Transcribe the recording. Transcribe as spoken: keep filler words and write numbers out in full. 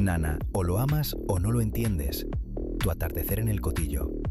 Nana, o lo amas o no lo entiendes. Tu atardecer en el Cotillo.